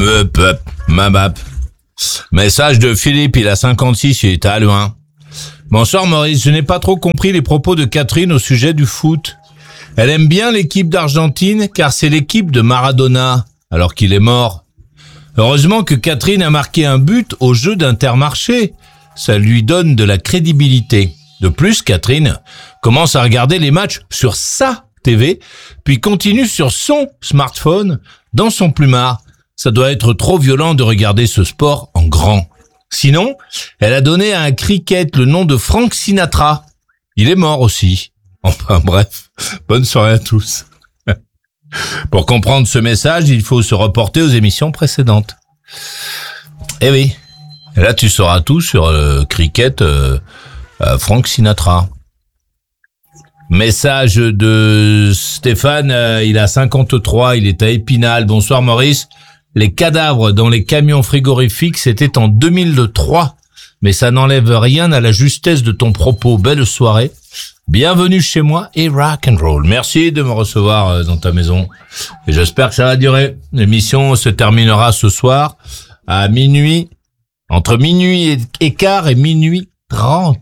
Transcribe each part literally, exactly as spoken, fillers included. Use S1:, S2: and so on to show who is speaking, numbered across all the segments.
S1: Me peup, ma map. Message de Philippe, il a cinquante-six, il est à loin. Bonsoir Maurice, je n'ai pas trop compris les propos de Catherine au sujet du foot. Elle aime bien l'équipe d'Argentine car c'est l'équipe de Maradona, alors qu'il est mort. Heureusement que Catherine a marqué un but au jeu d'Intermarché. Ça lui donne de la crédibilité. De plus, Catherine commence à regarder les matchs sur sa T V, puis continue sur son smartphone dans son plumard. Ça doit être trop violent de regarder ce sport en grand. Sinon, elle a donné à un cricket le nom de Frank Sinatra. Il est mort aussi. Enfin bref, bonne soirée à tous. Pour comprendre ce message, il faut se reporter aux émissions précédentes. Eh oui, et là tu sauras tout sur le cricket euh, euh, Frank Sinatra. Message de Stéphane, euh, il a cinquante-trois, il est à Épinal. Bonsoir Maurice. Les cadavres dans les camions frigorifiques, c'était en deux mille trois. Mais ça n'enlève rien à la justesse de ton propos. Belle soirée. Bienvenue chez moi et rock and roll. Merci de me recevoir dans ta maison. Et j'espère que ça va durer. L'émission se terminera ce soir à minuit, entre minuit et quart et minuit trente.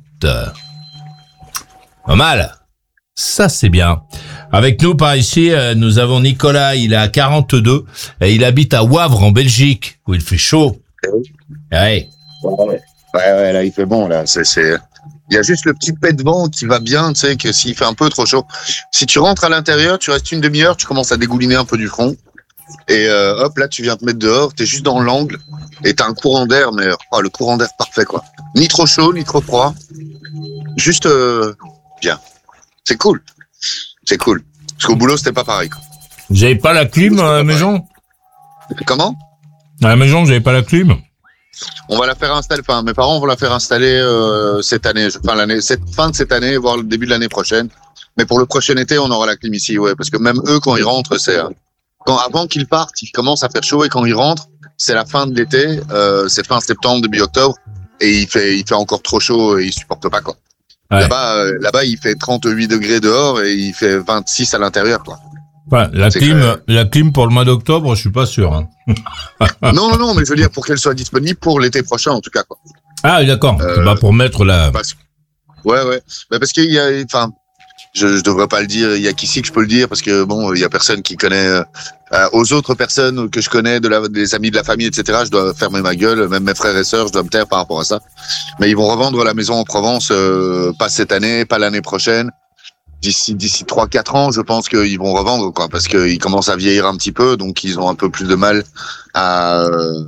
S1: Pas mal. Ça, c'est bien. Avec nous, par ici, nous avons Nicolas, il a quarante-deux, et il habite à Wavre, en Belgique, où il fait chaud. Ouais.
S2: Ouais, ouais, là, il fait bon, là. C'est, c'est... Il y a juste le petit pet de vent qui va bien, tu sais, que s'il fait un peu trop chaud. Si tu rentres à l'intérieur, tu restes une demi-heure, tu commences à dégouliner un peu du front. Et euh, hop, là, tu viens te mettre dehors, t'es juste dans l'angle, et t'as un courant d'air, mais oh, le courant d'air parfait, quoi. Ni trop chaud, ni trop froid. Juste euh, bien. C'est cool. C'est cool. Parce qu'au boulot, c'était pas pareil, quoi.
S1: Vous avez pas la clim à la maison?
S2: Comment?
S1: À la maison, vous avez pas la clim?
S2: On va la faire installer, enfin, mes parents vont la faire installer euh, cette année, enfin, l'année, cette fin de cette année, voire le début de l'année prochaine. Mais pour le prochain été, on aura la clim ici, ouais. Parce que même eux, quand ils rentrent, c'est... Quand, avant qu'ils partent, il commence à faire chaud, et quand ils rentrent, c'est la fin de l'été, euh, c'est fin septembre, début octobre, et il fait, il fait encore trop chaud, et ils supportent pas, quoi. Ouais. Là-bas, euh, là-bas, il fait trente-huit degrés dehors et il fait vingt-six à l'intérieur, quoi.
S1: Ouais, la clim, que... la clim pour le mois d'octobre, je suis pas sûr. Hein.
S2: non, non, non, mais je veux dire pour qu'elle soit disponible pour l'été prochain, en tout cas, quoi.
S1: Ah, d'accord. Euh, c'est pas pour mettre la.
S2: Parce... Ouais, ouais. Bah parce qu'il y a, enfin, je, je devrais pas le dire. Il y a qu'ici que je peux le dire parce que bon, il y a personne qui connaît. Euh, aux autres personnes que je connais, de la, des amis de la famille, et cetera. Je dois fermer ma gueule. Même mes frères et sœurs, je dois me taire par rapport à ça. Mais ils vont revendre la maison en Provence, euh, pas cette année, pas l'année prochaine. D'ici, d'ici trois, quatre ans, je pense qu'ils vont revendre, quoi, parce qu'ils commencent à vieillir un petit peu, donc ils ont un peu plus de mal à,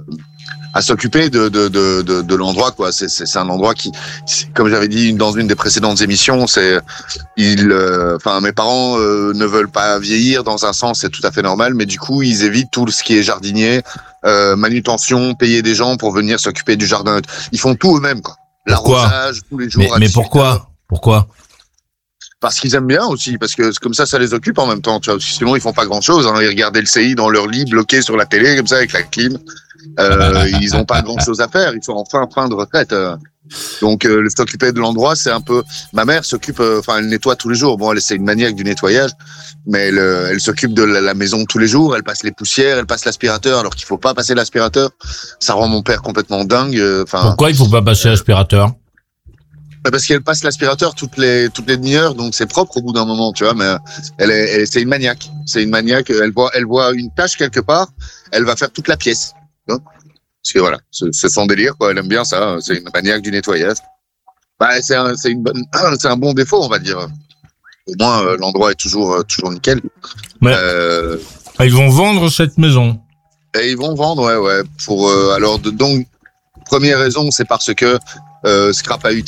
S2: à s'occuper de, de, de, de, de l'endroit, quoi. C'est, c'est, c'est un endroit qui, comme j'avais dit dans une des précédentes émissions, c'est, ils, euh, enfin, mes parents euh, ne veulent pas vieillir dans un sens, c'est tout à fait normal, mais du coup, ils évitent tout ce qui est jardinier, euh, manutention, payer des gens pour venir s'occuper du jardin. Ils font tout eux-mêmes, quoi. L'arrosage tous les jours.
S1: Mais, mais pourquoi? Pourquoi?
S2: Parce qu'ils aiment bien aussi, parce que comme ça, ça les occupe en même temps, tu vois. Sinon, ils font pas grand-chose, hein. Ils regardent L C I dans leur lit, bloqués sur la télé, comme ça, avec la clim. Euh, ils ont pas grand-chose à faire. Ils sont en fin, fin de retraite. Euh. Donc, euh, s'occuper de l'endroit, c'est un peu... Ma mère s'occupe... Enfin, euh, elle nettoie tous les jours. Bon, elle, c'est une maniaque du nettoyage, mais elle, elle s'occupe de la, la maison tous les jours. Elle passe les poussières, elle passe l'aspirateur, alors qu'il faut pas passer l'aspirateur. Ça rend mon père complètement dingue. Enfin.
S1: Pourquoi il faut pas passer l'aspirateur?
S2: Parce qu'elle passe l'aspirateur toutes les toutes les demi-heures, donc c'est propre au bout d'un moment, tu vois. Mais elle est, elle, c'est une maniaque. C'est une maniaque. Elle voit, elle voit une tache quelque part, elle va faire toute la pièce. Tu vois. Parce que voilà, c'est, c'est son délire, quoi. Elle aime bien ça. C'est une maniaque du nettoyage. Bah, c'est un, c'est une bonne, c'est un bon défaut, on va dire. Au moins, euh, l'endroit est toujours, toujours nickel.
S1: Mais euh, ils vont vendre cette maison.
S2: Et ils vont vendre, ouais, ouais. Pour euh, alors de, donc première raison, c'est parce que Euh, scrap A U T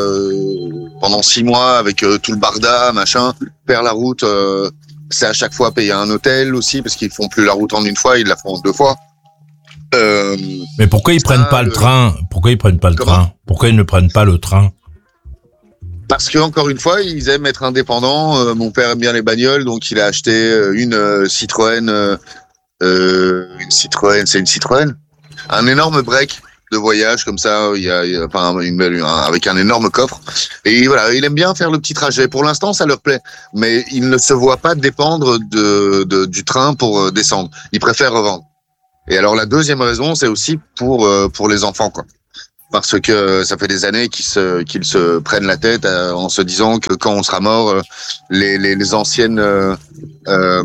S2: euh, pendant six mois avec euh, tout le barda, machin, perd la route. Euh, c'est à chaque fois payer un hôtel aussi parce qu'ils font plus la route en une fois, ils la font en deux fois.
S1: Euh, Mais pourquoi ils prennent pas le, le train? Pourquoi ils prennent pas le Comment train? Pourquoi ils ne prennent pas le train?
S2: Parce que encore une fois, ils aiment être indépendants. Euh, mon père aime bien les bagnoles, donc il a acheté une euh, Citroën. Euh, euh, une Citroën, c'est une Citroën. Un énorme break de voyage comme ça, il y a, il y a enfin une belle, un, avec un énorme coffre. Et voilà, il aime bien faire le petit trajet. Pour l'instant, ça leur plaît, mais il ne se voit pas dépendre de, de du train pour descendre. Il préfère revendre. Et alors la deuxième raison, c'est aussi pour euh, pour les enfants, quoi. Parce que ça fait des années qu'ils se qu'ils se prennent la tête euh, en se disant que quand on sera mort, euh, les, les les anciennes euh, euh,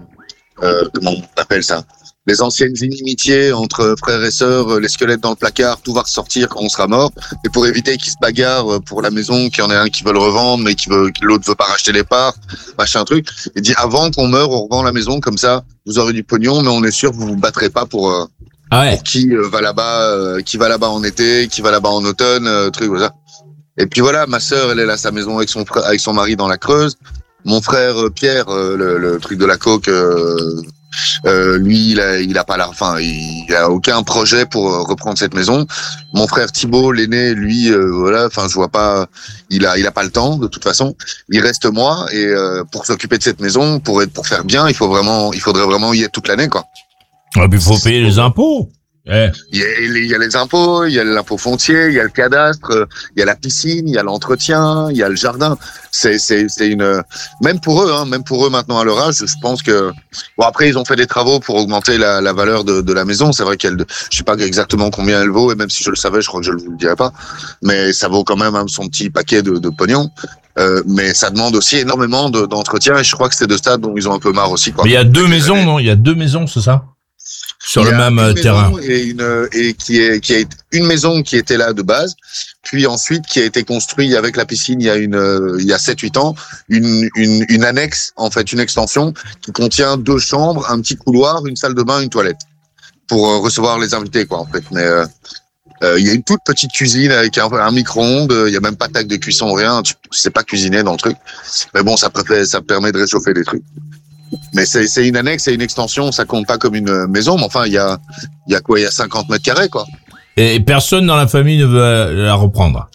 S2: euh, comment on appelle ça, les anciennes inimitiés entre frères et sœurs, les squelettes dans le placard, tout va ressortir quand on sera mort. Et pour éviter qu'ils se bagarrent pour la maison, qu'il y en ait un qui veut le revendre, mais qui veut, que l'autre veut pas racheter les parts, machin truc. Il dit avant qu'on meure, on revend la maison comme ça. Vous aurez du pognon, mais on est sûr que vous vous battrez pas pour. Euh,
S1: Ah ouais.
S2: Pour qui euh, va là-bas, euh, qui va là-bas en été, qui va là-bas en automne, euh, truc comme ça. Et puis voilà, ma sœur, elle est à sa maison avec son frère, avec son mari dans la Creuse. Mon frère euh, Pierre, euh, le, le truc de la coke, euh, euh, lui, il a, il a pas la, enfin, il a aucun projet pour euh, reprendre cette maison. Mon frère Thibault, l'aîné, lui, euh, voilà, enfin, je vois pas, il a, il a pas le temps de toute façon. Il reste moi et euh, pour s'occuper de cette maison, pour être, pour faire bien, il faut vraiment, il faudrait vraiment y être toute l'année, quoi.
S1: Ah, puis il faut payer les impôts. Eh.
S2: Il y a, il y a les impôts, il y a l'impôt foncier, il y a le cadastre, il y a la piscine, il y a l'entretien, il y a le jardin. C'est, c'est, c'est une, même pour eux, hein, même pour eux maintenant à leur âge, je pense que, bon après ils ont fait des travaux pour augmenter la, la valeur de, de la maison. C'est vrai qu'elle, je sais pas exactement combien elle vaut et même si je le savais, je crois que je ne vous le dirais pas, mais ça vaut quand même hein, son petit paquet de, de pognon. Euh, mais ça demande aussi énormément de, d'entretien et je crois que c'est de ça dont ils ont un peu marre aussi, quoi.
S1: Mais il y a deux maisons, non? Il y a deux maisons, c'est ça? Sur le même
S2: une
S1: terrain.
S2: Et une et qui est qui a été une maison qui était là de base, puis ensuite qui a été construite avec la piscine il y a une il y a sept huit ans, une une une annexe en fait, une extension qui contient deux chambres, un petit couloir, une salle de bain, une toilette pour euh, recevoir les invités, quoi, en fait. Mais euh, euh, il y a une toute petite cuisine avec un, un micro-ondes, il y a même pas de tac de cuisson, rien, tu sais pas cuisiner dans le truc. Mais bon, ça préfère, ça permet de réchauffer des trucs. Mais c'est, c'est une annexe, c'est une extension, ça compte pas comme une maison, mais enfin, il y a, il y a quoi, il y a cinquante mètres carrés, quoi.
S1: Et personne dans la famille ne veut la reprendre.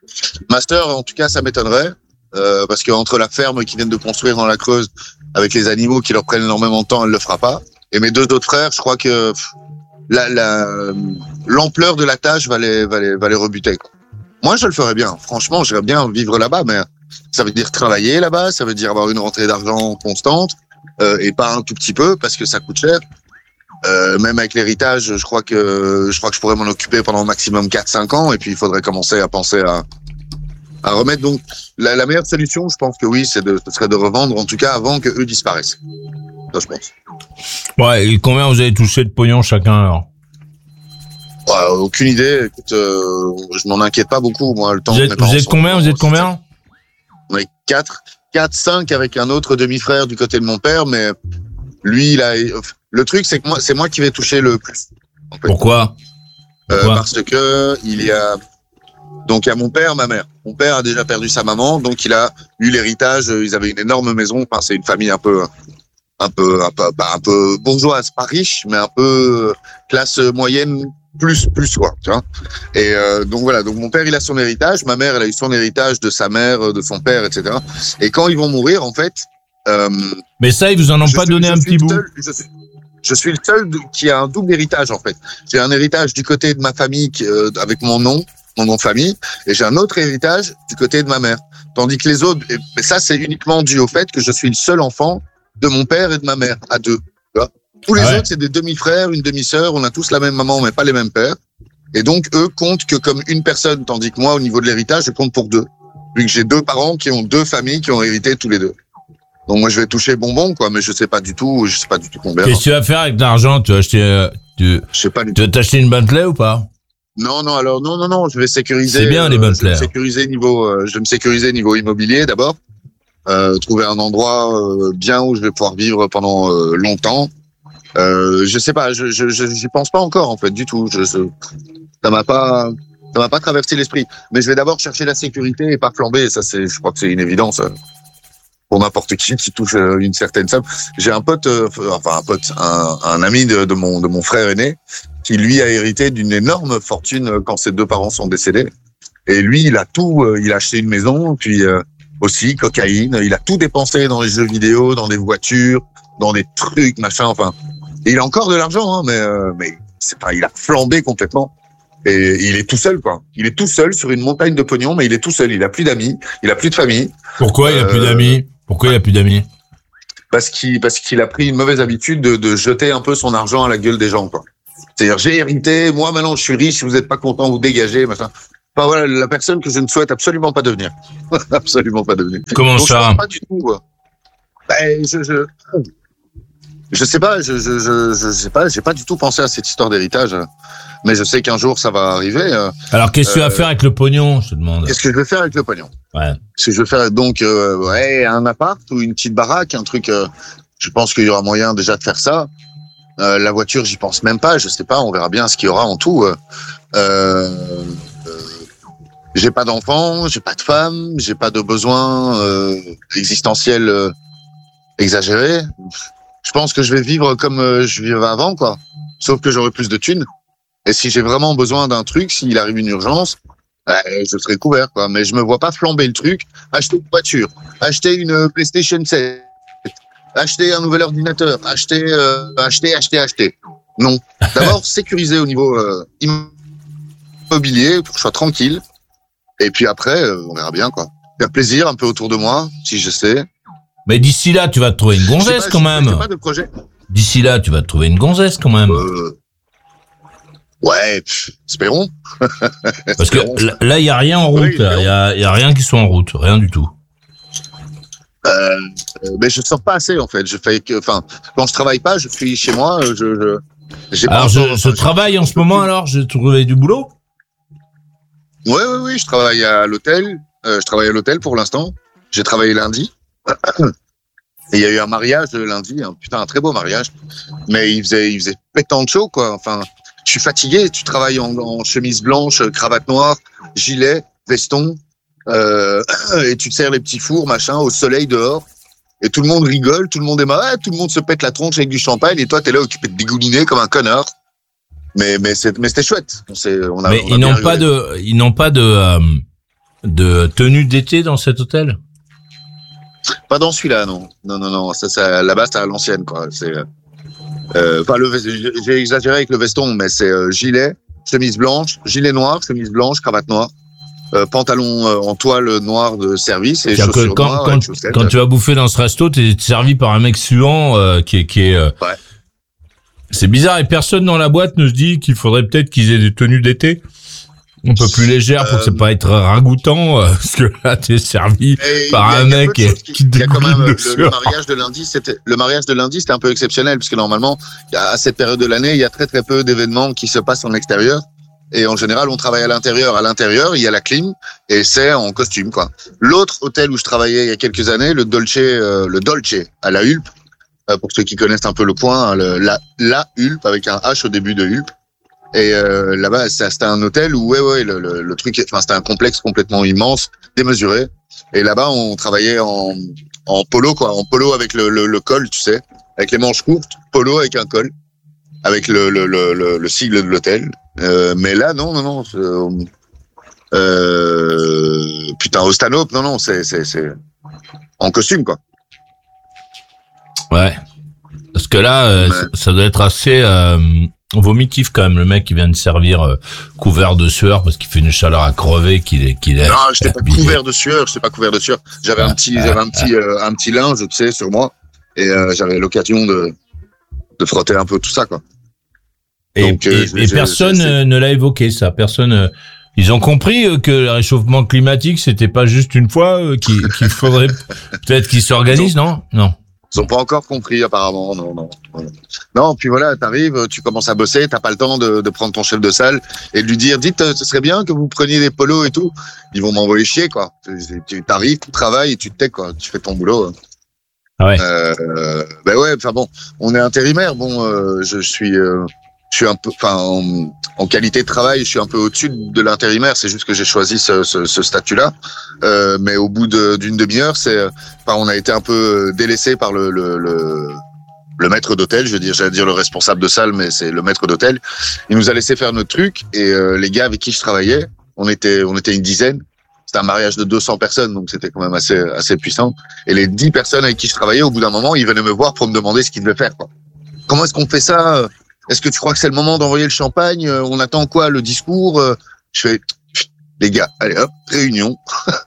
S2: Master, en tout cas, ça m'étonnerait, euh, parce que entre la ferme qu'ils viennent de construire dans la Creuse, avec les animaux qui leur prennent énormément de temps, elle le fera pas. Et mes deux autres frères, je crois que la, la, l'ampleur de la tâche va les, va les, va les rebuter, quoi. Moi, je le ferais bien. Franchement, j'aimerais bien vivre là-bas, mais ça veut dire travailler là-bas, ça veut dire avoir une rentrée d'argent constante. Euh, et pas un tout petit peu parce que ça coûte cher. Euh, même avec l'héritage, je crois que je crois que je pourrais m'en occuper pendant au maximum quatre cinq ans et puis il faudrait commencer à penser à à remettre. Donc la, la meilleure solution, je pense que oui, c'est de ce serait de revendre en tout cas avant que eux disparaissent. Ça, je pense.
S1: Ouais, et combien vous avez touché de pognon chacun alors?
S2: Ouais, aucune idée. Écoute, euh, je m'en inquiète pas beaucoup, moi. Le temps.
S1: Vous êtes, vous êtes combien? Vous êtes combien?
S2: On est quatre. quatre, cinq avec un autre demi-frère du côté de mon père, mais lui, il a, le truc, c'est que moi, c'est moi qui vais toucher le plus. En fait.
S1: Pourquoi? Pourquoi
S2: euh, Parce que il y a, donc il y a mon père, ma mère. Mon père a déjà perdu sa maman, donc il a eu l'héritage. Ils avaient une énorme maison. Enfin, c'est une famille un peu, un peu, un peu, bah, un peu bourgeoise, pas riche, mais un peu classe moyenne. Plus, plus, quoi, tu vois. Et euh, donc voilà, donc mon père, il a son héritage, ma mère, elle a eu son héritage de sa mère, de son père, et cetera. Et quand ils vont mourir, en fait... Euh,
S1: Mais ça, ils vous en ont pas
S2: suis,
S1: donné un petit bout
S2: seul, je, suis, je suis le seul de, qui a un double héritage, en fait. J'ai un héritage du côté de ma famille qui, euh, avec mon nom, mon nom de famille, et j'ai un autre héritage du côté de ma mère. Tandis que les autres... Et ça, c'est uniquement dû au fait que je suis le seul enfant de mon père et de ma mère, à deux, tu vois. Tous les ah ouais. autres, c'est des demi-frères, une demi-sœur, on a tous la même maman, mais pas les mêmes pères. Et donc, eux comptent que comme une personne, tandis que moi, au niveau de l'héritage, je compte pour deux. Vu que j'ai deux parents qui ont deux familles qui ont hérité tous les deux. Donc moi, je vais toucher bonbon, quoi, mais je sais pas du tout, je sais pas du tout combien.
S1: Qu'est-ce que tu vas faire avec l'argent? Tu vas acheter, euh, tu,
S2: je sais pas du
S1: tu vas t'acheter une Bentley ou pas?
S2: Non, non, alors, non, non, non, je vais sécuriser.
S1: C'est bien, les Bentley.
S2: Euh, je vais me sécuriser niveau, euh, je vais me sécuriser niveau immobilier, d'abord. Euh, trouver un endroit, euh, bien où je vais pouvoir vivre pendant, euh, longtemps. Euh, je sais pas, je, je, je, j'y pense pas encore, en fait, du tout. Je, je, ça m'a pas, ça m'a pas traversé l'esprit. Mais je vais d'abord chercher la sécurité et pas flamber. Et ça, c'est, je crois que c'est une évidence euh, pour n'importe qui qui touche euh, une certaine somme. J'ai un pote, euh, enfin un pote, un, un ami de, de mon, de mon frère aîné, qui lui a hérité d'une énorme fortune quand ses deux parents sont décédés. Et lui, il a tout, euh, il a acheté une maison, puis euh, aussi cocaïne. Il a tout dépensé dans les jeux vidéo, dans des voitures, dans des trucs, machin, enfin. Et il a encore de l'argent, hein, mais, euh, mais c'est pas, il a flambé complètement. Et il est tout seul, quoi. Il est tout seul sur une montagne de pognon, mais il est tout seul. Il a plus d'amis, il a plus de famille.
S1: Pourquoi il a euh, plus d'amis? Pourquoi il a plus d'amis?
S2: Parce qu'il, parce qu'il a pris une mauvaise habitude de, de jeter un peu son argent à la gueule des gens, quoi. C'est-à-dire, j'ai hérité, moi maintenant je suis riche, si vous n'êtes pas content, vous dégagez, machin. Enfin voilà, la personne que je ne souhaite absolument pas devenir. Absolument pas devenir.
S1: Comment
S2: Donc,
S1: ça?
S2: Je pense pas du tout. Euh, ben, je, je, je sais pas, je, je, je, je sais pas, j'ai pas du tout pensé à cette histoire d'héritage. Mais je sais qu'un jour ça va arriver. Euh,
S1: Alors, qu'est-ce que tu vas
S2: euh,
S1: faire avec le pognon, je te demande?
S2: Qu'est-ce que je vais faire avec le pognon?
S1: Ouais.
S2: Qu'est-ce que je vais faire? Donc, euh, ouais, un appart ou une petite baraque, un truc. Euh, je pense qu'il y aura moyen déjà de faire ça. Euh, la voiture, j'y pense même pas. Je sais pas, on verra bien ce qu'il y aura en tout. Euh, euh, j'ai pas d'enfants, j'ai pas de femme, j'ai pas de besoins euh, existentiels euh, exagérés. Je pense que je vais vivre comme euh, je vivais avant, quoi. Sauf que j'aurai plus de thunes. Et si j'ai vraiment besoin d'un truc, s'il arrive une urgence, euh, je serai couvert, quoi. Mais je me vois pas flamber le truc, acheter une voiture, acheter une PlayStation sept, acheter un nouvel ordinateur, acheter, euh, acheter, acheter, acheter. Non. D'abord, sécuriser au niveau euh, immobilier pour que je sois tranquille. Et puis après, euh, on verra bien, quoi. Faire plaisir un peu autour de moi, si je sais.
S1: Mais d'ici là, tu vas te trouver une gonzesse
S2: pas,
S1: quand même.
S2: J'ai pas de projet.
S1: D'ici là, tu vas te trouver une gonzesse quand même.
S2: Euh, ouais, pff, espérons.
S1: Parce que
S2: espérons.
S1: là, il y a rien en route.
S2: Oui,
S1: Il y a, y a rien qui soit en route, rien du tout.
S2: Euh, mais je sors pas assez en fait. Je fais que, enfin, quand je travaille pas, je suis chez moi. Je, je j'ai
S1: alors,
S2: pas
S1: je,
S2: encore,
S1: je
S2: enfin,
S1: travaille en ce moment. Alors, j'ai trouvé du boulot.
S2: Oui, oui, oui. Je travaille à l'hôtel. Euh, je travaille à l'hôtel pour l'instant. J'ai travaillé lundi. Et il y a eu un mariage lundi. Un, putain, un très beau mariage. Mais il faisait, il faisait pétant de chaud, quoi. Enfin, je suis fatigué. Tu travailles en, en chemise blanche, cravate noire, gilet, veston. Euh, et tu te sers les petits fours, machin, au soleil dehors. Et tout le monde rigole, tout le monde est marrant, tout le monde se pète la tronche avec du champagne. Et toi, t'es là occupé de dégouliner comme un connard. Mais mais c'est mais c'était chouette. On s'est, on a,
S1: Mais
S2: on a
S1: ils
S2: bien
S1: n'ont pas
S2: rigolé.
S1: de, ils n'ont pas de, euh, de tenue d'été dans cet hôtel.
S2: Pas dans celui-là, non. Non, non, non. Ça, ça là-bas, c'est à l'ancienne, quoi. C'est, euh, enfin, le, j'ai exagéré avec le veston, mais c'est euh, gilet, chemise blanche, gilet noir, chemise blanche, cravate noire, euh, pantalon euh, en toile noire de service et
S1: C'est-à-dire que
S2: chaussures
S1: quand,
S2: noires.
S1: quand,
S2: avec chaussettes.
S1: quand tu vas bouffer dans ce resto, t'es servi par un mec suant euh, qui est, qui est. Euh,
S2: Ouais.
S1: C'est bizarre et personne dans la boîte ne se dit qu'il faudrait peut-être qu'ils aient des tenues d'été un peu plus légères pour
S2: Euh,
S1: que c'est pas être ragoûtant euh, parce que là t'es servi
S2: Et
S1: par
S2: il y a-
S1: un
S2: il y a
S1: mec
S2: peu de
S1: qui,
S2: choses
S1: qui te
S2: il y a quand même
S1: dégouline
S2: le,
S1: de
S2: le
S1: sueur.
S2: mariage de lundi, c'était le mariage de lundi, c'était un peu exceptionnel puisque normalement à cette période de l'année, il y a très très peu d'événements qui se passent en extérieur et en général, on travaille à l'intérieur. À l'intérieur, il y a la clim et c'est en costume, quoi. L'autre hôtel où je travaillais il y a quelques années, le Dolce, euh, le Dolce à la Hulpe, euh, pour ceux qui connaissent un peu le coin, hein, le, la la Hulpe avec un H au début de Hulpe. Et euh, là-bas, c'était un hôtel où, ouais, ouais, le, le, le truc, enfin, c'était un complexe complètement immense, démesuré. Et là-bas, on travaillait en, en polo, quoi, en polo avec le, le, le col, tu sais, avec les manches courtes, polo avec un col, avec le, le, le, le, le sigle de l'hôtel. Euh, mais là, non, non, non. Euh, euh, putain, au Stanhope, non, non, c'est, c'est, c'est en costume, quoi.
S1: Ouais. Parce que là, euh,
S2: Ouais.
S1: ça, ça doit être assez euh, vomitif quand même. Le mec qui vient de servir euh, couvert de sueur parce qu'il fait une chaleur à crever, qu'il est, qu'il est.
S2: Non, j'étais pas
S1: habillé.
S2: couvert de sueur, j'étais pas couvert de sueur. J'avais un petit, j'avais un petit, euh, un petit linge, tu sais, sur moi, et euh, j'avais l'occasion de, de frotter un peu tout ça, quoi.
S1: Et,
S2: Donc, euh,
S1: et,
S2: je-
S1: et
S2: je-
S1: personne
S2: je-
S1: euh, ne l'a évoqué, ça. Personne. euh, ils ont compris euh, que le réchauffement climatique, c'était pas juste une fois, euh, qu'il, qu'il faudrait peut-être qu'ils s'organisent, non Non.
S2: Ils ont pas encore compris, apparemment, non, non. Non, non puis voilà, t'arrives, tu commences à bosser, t'as pas le temps de, de prendre ton chef de salle et de lui dire, dites, euh, ce serait bien que vous preniez des polos et tout. Ils vont m'envoyer chier, quoi. Tu tu- t'arrives, tu travailles et tu te tais, quoi. Tu fais ton boulot.
S1: Ah ouais.
S2: Euh, ben ouais, enfin bon, on est intérimaire. Bon, euh, je, je suis, euh, je suis un peu, enfin, en, en qualité de travail, je suis un peu au-dessus de l'intérimaire. C'est juste que j'ai choisi ce, ce, ce statut-là. Euh, mais au bout de, d'une demi-heure, c'est, enfin, on a été un peu délaissé par le, le, le, le maître d'hôtel. Je veux dire, j'allais dire le responsable de salle, mais c'est le maître d'hôtel. Il nous a laissé faire notre truc et euh, les gars avec qui je travaillais, on était, on était une dizaine. C'était un mariage de deux cents personnes, donc c'était quand même assez, assez puissant. Et les dix personnes avec qui je travaillais, au bout d'un moment, ils venaient me voir pour me demander ce qu'ils devaient faire, quoi. Comment est-ce qu'on fait ça? Est-ce que tu crois que c'est le moment d'envoyer le champagne? On attend quoi? Le discours? Je fais, les gars, allez hop, réunion.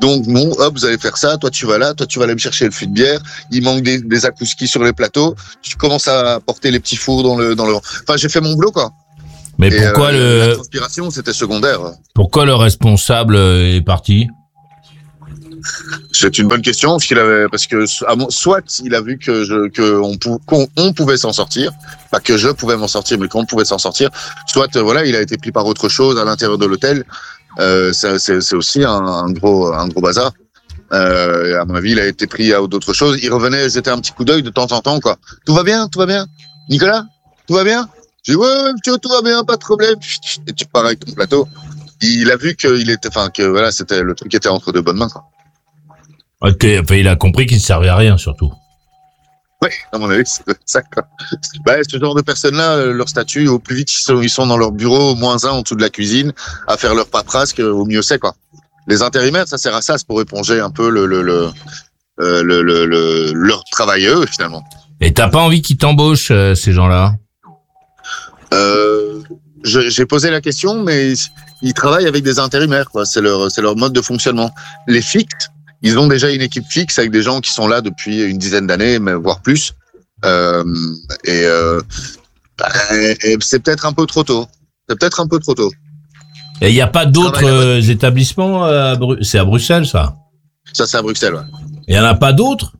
S2: Donc bon, hop, vous allez faire ça. Toi, tu vas là. Toi, tu vas aller me chercher le fût de bière. Il manque des, des akouskis sur les plateaux. Tu commences à porter les petits fours dans le dans le. Enfin, j'ai fait mon boulot, quoi.
S1: Mais
S2: Et
S1: pourquoi
S2: euh,
S1: le
S2: la transpiration, c'était secondaire.
S1: pourquoi le responsable est parti?
S2: C'est une bonne question parce qu'il avait parce que soit il a vu que je que on, qu'on, on pouvait s'en sortir, pas que je pouvais m'en sortir, mais qu'on pouvait s'en sortir. Soit voilà, il a été pris par autre chose à l'intérieur de l'hôtel. Euh, c'est, c'est, c'est aussi un, un gros un gros bazar. Euh, à mon avis, il a été pris à d'autres choses. Il revenait, jetait un petit coup d'œil de temps en temps, quoi. Tout va bien, tout va bien, Nicolas, tout va bien. J'ai dit ouais, ouais, monsieur, tout va bien, pas de problème. Et tu pars avec ton plateau. Il a vu qu'il était, enfin que voilà, c'était le truc était entre de bonnes mains, quoi.
S1: Ok, enfin, il a compris qu'il ne servait à rien, surtout.
S2: Oui, à mon avis, c'est ça, quoi. Bah, ce genre de personnes-là, leur statut, au plus vite ils sont, ils sont dans leur bureau, au moins un en dessous de la cuisine, à faire leur paperasse, au mieux c'est, quoi. Les intérimaires, ça sert à ça, c'est pour éponger un peu le, le, le, euh, le, le, le leur travail, eux, finalement.
S1: Et t'as pas envie qu'ils t'embauchent, euh, ces gens-là?
S2: Euh, je, j'ai posé la question, mais ils travaillent avec des intérimaires, quoi. C'est leur, c'est leur mode de fonctionnement. Les fixes, ils ont déjà une équipe fixe avec des gens qui sont là depuis une dizaine d'années, mais voire plus. Euh, et, euh, et c'est peut-être un peu trop tôt. C'est peut-être un peu trop tôt.
S1: Et il n'y a pas d'autres euh, établissements à Bru- c'est à Bruxelles, ça?
S2: Ça, c'est à Bruxelles, ouais.
S1: Il y en a pas d'autres?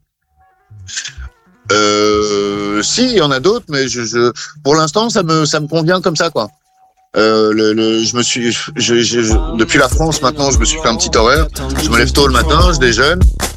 S2: Euh, si, il y en a d'autres, mais je, je, pour l'instant, ça me, ça me convient comme ça, quoi. Euh, le, le, je me suis, je, je, je, depuis la France maintenant, je me suis fait un petit horaire. Je me lève tôt le matin, je déjeune,